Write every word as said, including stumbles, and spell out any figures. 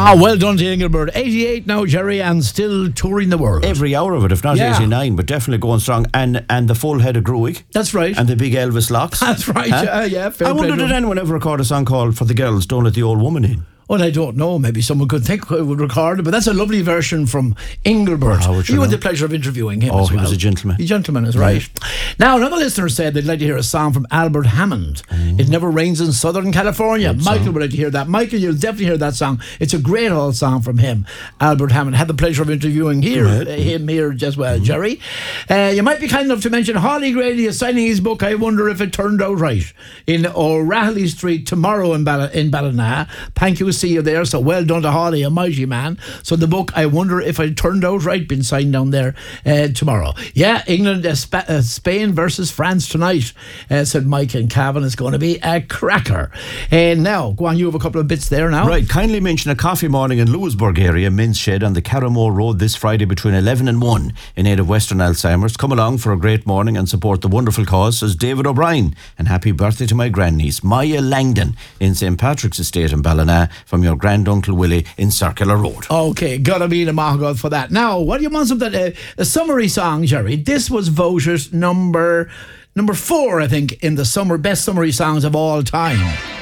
Ah, well done to Engelbert. eighty-eight now, Jerry, and still touring the world. Every hour of it, if not Yeah. eighty-nine, but definitely going strong. And and the full head of Gruig. That's right. And the big Elvis locks. That's right. Huh? Uh, yeah, fair I wonder, play to did him. anyone ever record a song called For the Girls, Don't Let the Old Woman In? Well, I don't know. Maybe someone could think it would record it, but that's a lovely version from Engelbert. Oh, would you you had know? the pleasure of interviewing him Oh, as he well. was a gentleman. A gentleman is right. Now, another listener said they'd like to hear a song from Albert Hammond. It Never Rains in Southern California. Good Michael song. would like to hear that. Michael, you'll definitely hear that song. It's a great old song from him. Albert Hammond. Had the pleasure of interviewing here, Right. uh, him here as well, Jerry. Uh, you might be kind enough to mention Holly Grady is signing his book, I Wonder If It Turned Out Right, in O'Reilly Street tomorrow in, Ball- in Ballina. Thank you, see you there. So well done to Holly, a mighty man. So the book, I Wonder If It Turned Out Right, been signed down there uh, tomorrow. Yeah, England, uh, Sp- uh, Spain versus France tonight, uh, said Mike and Cavan. It's going to be a cracker. And now, go on, you have a couple of bits there now. Right, kindly mention a coffee morning in Lewisburg area, Men's Shed on the Carramore Road this Friday between eleven and one in aid of Western Alzheimer's. Come along for a great morning and support the wonderful cause, says David O'Brien. And happy birthday to my grandniece, Maya Langdon, in Saint Patrick's Estate in Ballina, from your granduncle Willie in Circular Road. Okay, gotta be the mahogany for that. Now, what do you want something? Uh, a summary song, Jerry. This was voted number number four, I think, in the summer best summary songs of all time.